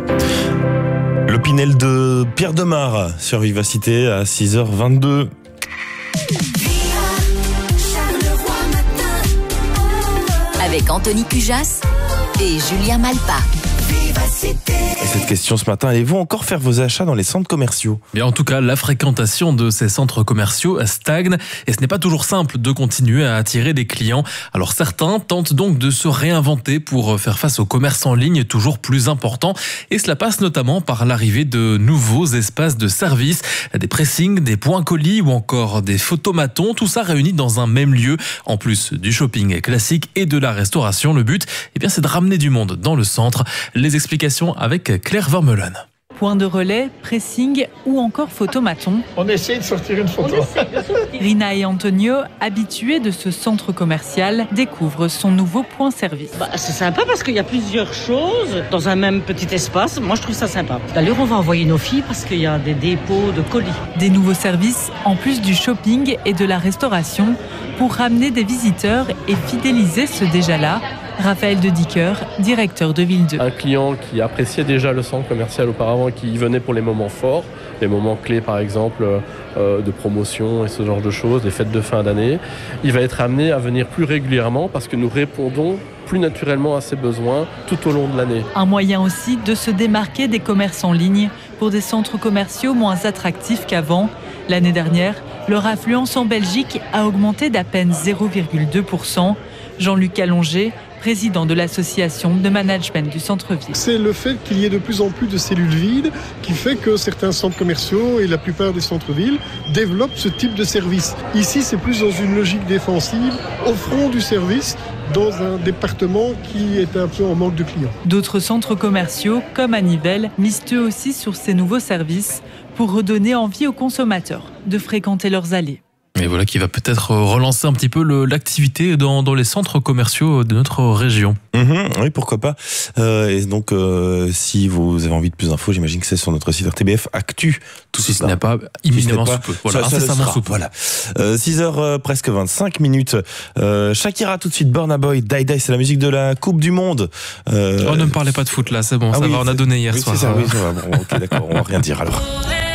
Le Pinel de Pierre Demar sur Vivacité à 6h22. Avec Anthony Cujas et Julien Malpa. Et cette question ce matin, allez-vous encore faire vos achats dans les centres commerciaux ? Bien, en tout cas, la fréquentation de ces centres commerciaux stagne et ce n'est pas toujours simple de continuer à attirer des clients. Alors certains tentent donc de se réinventer pour faire face au commerce en ligne toujours plus important et cela passe notamment par l'arrivée de nouveaux espaces de service, des pressings, des points colis ou encore des photomatons, tout ça réuni dans un même lieu. En plus du shopping classique et de la restauration, le but, c'est de ramener du monde dans le centre. Les explications avec Claire Vermeulen. Point de relais, pressing ou encore photomaton. On essaie de sortir une photo. Rina et Antonio, habitués de ce centre commercial, découvrent son nouveau point service. C'est sympa parce qu'il y a plusieurs choses dans un même petit espace. Moi, je trouve ça sympa. D'ailleurs, on va envoyer nos filles parce qu'il y a des dépôts de colis. Des nouveaux services, en plus du shopping et de la restauration, pour ramener des visiteurs et fidéliser ceux déjà là. Raphaël de Dicker, directeur de Ville 2. Un client qui appréciait déjà le centre commercial auparavant et qui y venait pour les moments forts, les moments clés par exemple de promotion et ce genre de choses, les fêtes de fin d'année, il va être amené à venir plus régulièrement parce que nous répondons plus naturellement à ses besoins tout au long de l'année. Un moyen aussi de se démarquer des commerces en ligne pour des centres commerciaux moins attractifs qu'avant. L'année dernière, leur affluence en Belgique a augmenté d'à peine 0,2%. Jean-Luc Allongé, président de l'association de management du centre-ville. C'est le fait qu'il y ait de plus en plus de cellules vides qui fait que certains centres commerciaux et la plupart des centres-villes développent ce type de service. Ici, c'est plus dans une logique défensive, offrons du service dans un département qui est un peu en manque de clients. D'autres centres commerciaux, comme à Nivelles, misent eux aussi sur ces nouveaux services pour redonner envie aux consommateurs de fréquenter leurs allées. Et voilà qui va peut-être relancer un petit peu l'activité dans les centres commerciaux de notre région. Oui, pourquoi pas. Et donc, si vous avez envie de plus d'infos, j'imagine que c'est sur notre site RTBF Actu. Tout si ce n'est pas imminemment sous peu. Voilà, incessamment sous peu. Voilà. 6h presque 25 minutes. Shakira tout de suite, Burna Boy, Die Die, c'est la musique de la Coupe du Monde. Ne me parlez pas de foot là, c'est bon, on a donné hier soir. C'est ça, oui, ça va. Bon, ok, d'accord, on va rien dire alors.